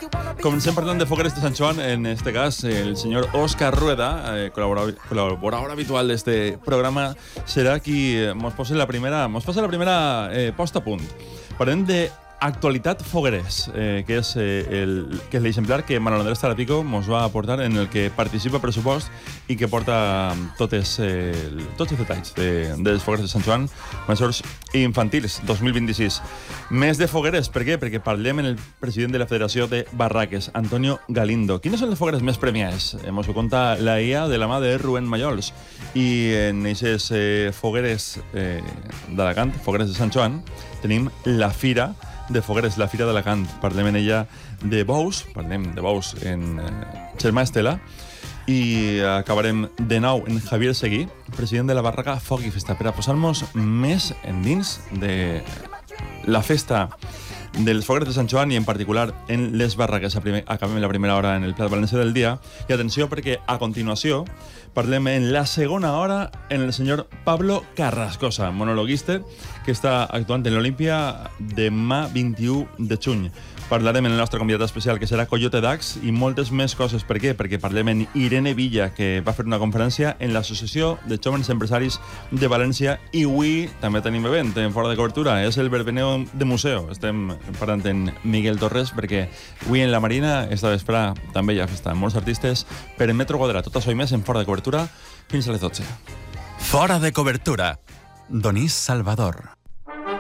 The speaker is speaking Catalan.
Comencem parlant de fogueres de Sant Joan, en este cas el señor Óscar Rueda, colaborador habitual de este programa, serà qui mos posa la primera posta a punt. Parlem de Actualitat Fogueres, que és l'exemplar que Manuel Andrés Tarapico mos va aportar, en el que participa pressupost i que porta tots els detalls dels fogueres de Sant Joan majors i infantils 2026. Més de fogueres, per què? Perquè parlem amb el president de la Federació de Barraques, Antonio Galindo. Quines són les fogueres més premiades? Mos ho conta la IA de la mà de Rubén Mallols. I en aquestes fogueres d'Alacant, fogueres de Sant Joan, tenim la Fira de Fogueres, la Fira d'Alacant. Parlem en ella de bous, parlem de bous en Xermà Estela, i acabarem de nou en Javier Seguí, president de la barraca Foc i Festa, per a posar-nos més endins de la festa dels fogueres de Sant Joan i en particular en les barraques. Acabem la primera hora en el Plat Valencià del dia i atenció perquè a continuació parlem en la segona hora en el senyor Pablo Carrascosa, monologuista que està actuant en l'Olímpia demà 21 de juny. Parlarem en el nostre convidat especial, que serà Coyote Dax, i moltes més coses. Per què? Perquè parlem en Irene Villa, que va fer una conferència en l'Associació de Jóvens Empresaris de València, i avui també tenim event en Fora de Cobertura. És el Verbeneo de Museu. Estem parlant en Miguel Torres, perquè avui en la Marina, esta vespre, també hi ha festa. Molts artistes per en Metro Quadrat. Tot això i més en Fora de Cobertura fins a les 12. Fora de Cobertura. Donís Salvador.